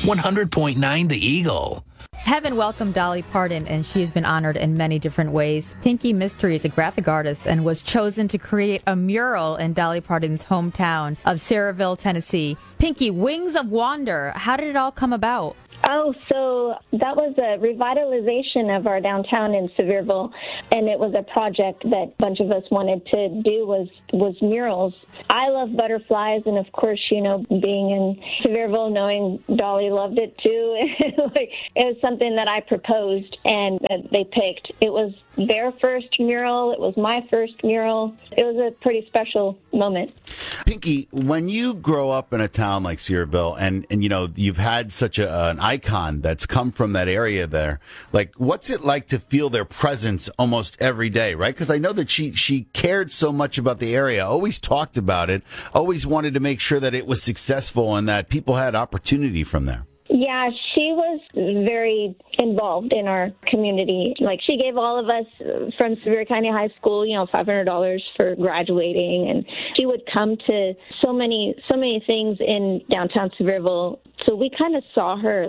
100.9 The Eagle. Heaven welcomed Dolly Parton, and she has been honored in many different ways. Pinky Mystery is a graphic artist and was chosen to create a mural in Dolly Parton's hometown of Sayreville, Tennessee. Pinky, Wings of Wander, how did it all come about? Oh, so that was a revitalization of our downtown in Sevierville, and it was a project that a bunch of us wanted to do was murals. I love butterflies, and of course, being in Sevierville, knowing Dolly loved it too, it was something that I proposed and that they picked. It was their first mural. It was my first mural. It was a pretty special moment. Pinky, when you grow up in a town like Sevierville and you've had such an icon that's come from that area there, like, what's it like to feel their presence almost every day, right? Because I know that she cared so much about the area, always talked about it, always wanted to make sure that it was successful and that people had opportunity from there. Yeah, she was very involved in our community. Like, she gave all of us from Sevier County High School, $500 for graduating, and she would come to so many things in downtown Sevierville. So we kind of saw her,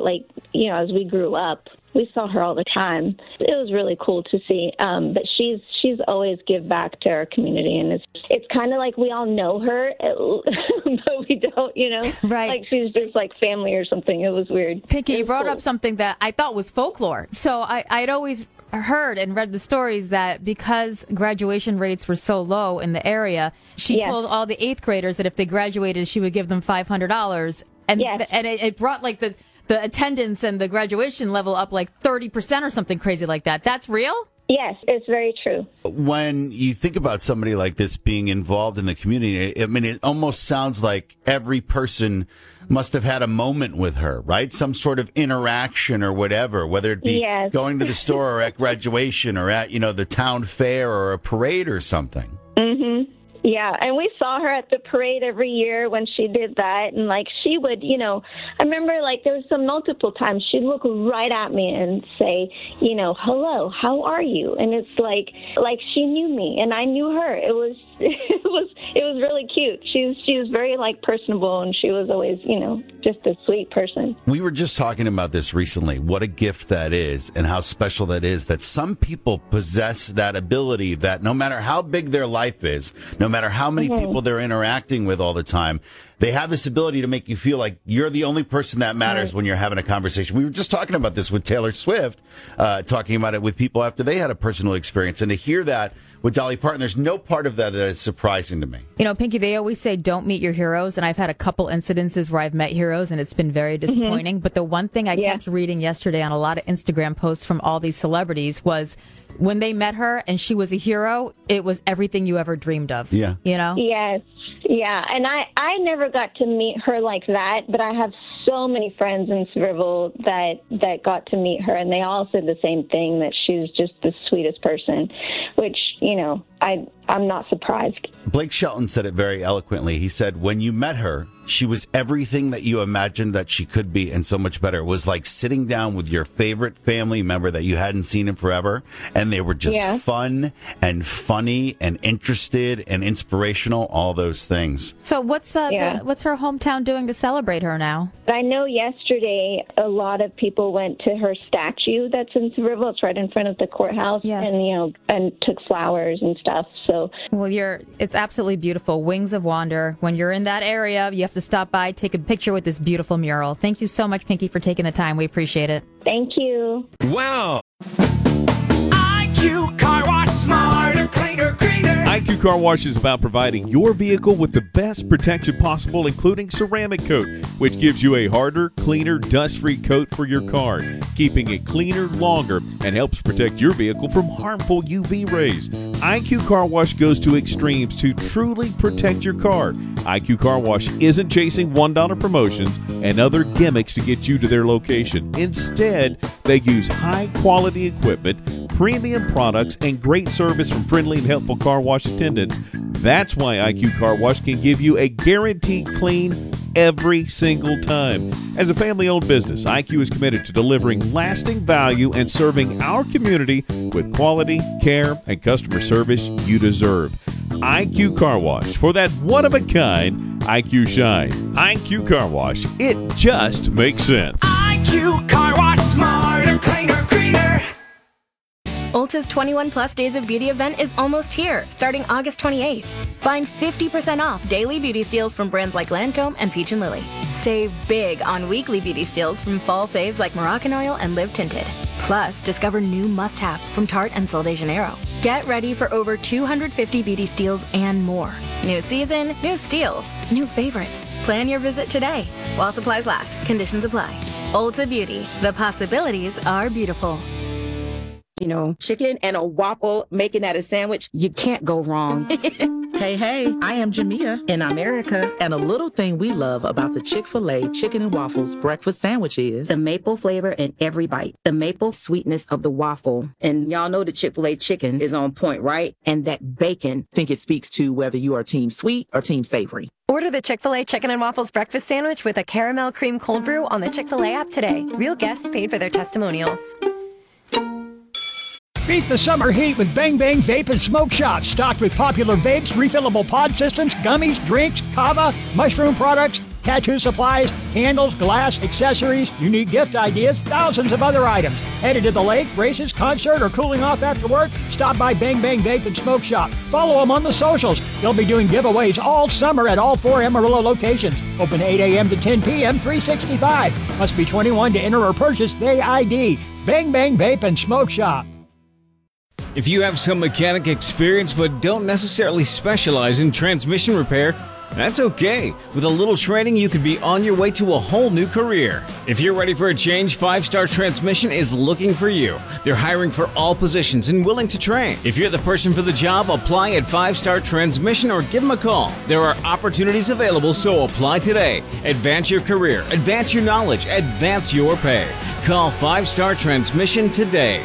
as we grew up. We saw her all the time. It was really cool to see. But she's always give back to our community, and it's kind of like we all know her, but we don't, Right. Like she's just like family or something. It was weird. Pinky, you brought cool. up something that I thought was folklore. So I'd always heard and read the stories that because graduation rates were so low in the area, she told all the 8th graders that if they graduated, she would give them $500. And and it brought the attendance and the graduation level up 30% or something crazy like that. That's real? Yes, it's very true. When you think about somebody like this being involved in the community, I mean, it almost sounds like every person must have had a moment with her, right? Some sort of interaction or whatever, whether it be going to the store or at graduation or at, the town fair or a parade or something. Mm-hmm. Yeah, and we saw her at the parade every year when she did that, and she would, I remember there was some multiple times she'd look right at me and say, hello, how are you? And it's like she knew me and I knew her. It was really cute. She was very personable, and she was always, just a sweet person. We were just talking about this recently, what a gift that is and how special that is, that some people possess that ability that no matter how big their life is, no matter how many people they're interacting with all the time, they have this ability to make you feel like you're the only person that matters when you're having a conversation. We were just talking about this with Taylor Swift, talking about it with people after they had a personal experience. And to hear that with Dolly Parton, there's no part of that is surprising to me. Pinky, they always say don't meet your heroes. And I've had a couple incidences where I've met heroes and it's been very disappointing. But the one thing I kept reading yesterday on a lot of Instagram posts from all these celebrities was when they met her and she was a hero, it was everything you ever dreamed of. Yeah. Yes. Yeah. And I never got to meet her like that, but I have so many friends in Sevierville that got to meet her, and they all said the same thing, that she was just the sweetest person, which, I'm not surprised. Blake Shelton said it very eloquently. He said, when you met her, she was everything that you imagined that she could be and so much better. It was like sitting down with your favorite family member that you hadn't seen in forever, and they were just fun and funny and interested and inspirational, all those things. So what's her hometown doing to celebrate her now? I know yesterday a lot of people went to her statue that's in Sevierville. It's right in front of the courthouse, and took flowers and stuff. So, well, it's absolutely beautiful. Wings of Wander. When you're in that area, you have to stop by, take a picture with this beautiful mural. Thank you so much, Pinky, for taking the time. We appreciate it. Thank you. Wow. IQ Car Wash, smarter, cleaner, greener. IQ Car Wash is about providing your vehicle with the best protection possible, including ceramic coat, which gives you a harder, cleaner, dust-free coat for your car, keeping it cleaner longer and helps protect your vehicle from harmful UV rays. IQ Car Wash goes to extremes to truly protect your car. IQ Car Wash isn't chasing $1 promotions and other gimmicks to get you to their location. Instead, they use high-quality equipment, premium products, and great service from friendly and helpful car wash attendants. That's why IQ Car Wash can give you a guaranteed clean every single time. As a family-owned business, IQ is committed to delivering lasting value and serving our community with quality, care, and customer service you deserve. IQ Car Wash for that one-of-a-kind IQ Shine. IQ Car Wash. It just makes sense. IQ Car Wash. Smarter, cleaner, greener. Ulta's 21 Plus Days of Beauty event is almost here, starting August 28th. Find 50% off daily beauty steals from brands like Lancome and Peach & Lily. Save big on weekly beauty steals from fall faves like Moroccan Oil and Live Tinted. Plus, discover new must-haves from Tarte and Sol de Janeiro. Get ready for over 250 beauty steals and more. New season, new steals, new favorites. Plan your visit today. While supplies last, conditions apply. Ulta Beauty. The possibilities are beautiful. You know, chicken and a waffle, making that a sandwich, you can't go wrong. Hey, I am Jamia in America, and a little thing we love about the Chick-fil-A Chicken and Waffles breakfast sandwich is the maple flavor in every bite, the maple sweetness of the waffle. And y'all know the Chick-fil-A chicken is on point, right? And that bacon. I think it speaks to whether you are team sweet or team savory. Order the Chick-fil-A Chicken and Waffles breakfast sandwich with a caramel cream cold brew on the Chick-fil-A app today. Real guests paid for their testimonials. Beat the summer heat with Bang Bang Vape and Smoke Shop. Stocked with popular vapes, refillable pod systems, gummies, drinks, kava, mushroom products, tattoo supplies, candles, glass, accessories, unique gift ideas, thousands of other items. Headed to the lake, races, concert, or cooling off after work? Stop by Bang Bang Vape and Smoke Shop. Follow them on the socials. They'll be doing giveaways all summer at all 4 Amarillo locations. Open 8 a.m. to 10 p.m., 365. Must be 21 to enter or purchase the ID. Bang Bang Vape and Smoke Shop. If you have some mechanic experience but don't necessarily specialize in transmission repair, that's okay. With a little training, you could be on your way to a whole new career. If you're ready for a change, 5 Star Transmission is looking for you. They're hiring for all positions and willing to train. If you're the person for the job, apply at 5 Star Transmission or give them a call. There are opportunities available, so apply today. Advance your career, advance your knowledge, advance your pay. Call 5 Star Transmission today.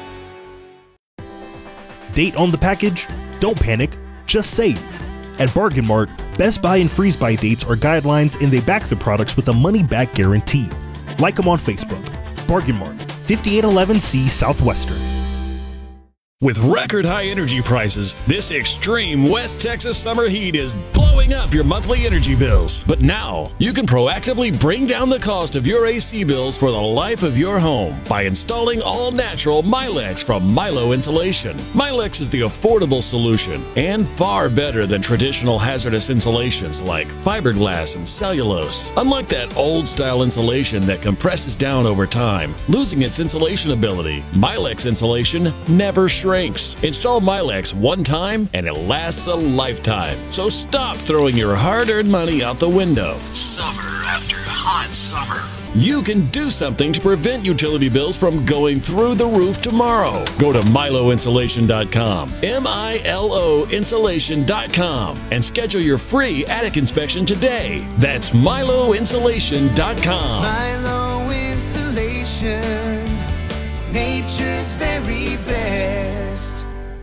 Date on the package? Don't panic, just save. At Bargain Mart, Best Buy and Freeze Buy dates are guidelines and they back the products with a money-back guarantee. Like them on Facebook. Bargain Mart, 5811C Southwestern. With record high energy prices, this extreme West Texas summer heat is blowing up your monthly energy bills. But now, you can proactively bring down the cost of your AC bills for the life of your home by installing all-natural Milex from Milo Insulation. Milex is the affordable solution and far better than traditional hazardous insulations like fiberglass and cellulose. Unlike that old-style insulation that compresses down over time, losing its insulation ability, Milex insulation never shrinks. Install Milex one time and it lasts a lifetime. So stop throwing your hard-earned money out the window. Summer after hot summer. You can do something to prevent utility bills from going through the roof tomorrow. Go to MiloInsulation.com, MILO Insulation.com, and schedule your free attic inspection today. That's MiloInsulation.com. Milo Insulation, nature's very best.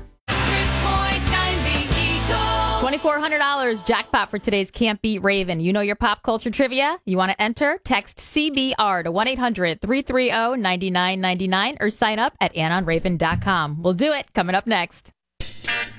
$2,400 jackpot for today's Can't Beat Raven. You know your pop culture trivia? You want to enter? Text CBR to 1-800-330-9999 or sign up at AnonRaven.com. We'll do it. Coming up next.